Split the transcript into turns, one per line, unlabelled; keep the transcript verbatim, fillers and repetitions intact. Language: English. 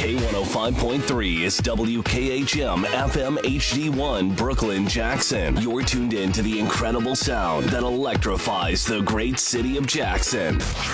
K one oh five point three is W K H M F M H D one Brooklyn, Jackson. You're tuned in to the incredible sound that electrifies the great city of Jackson.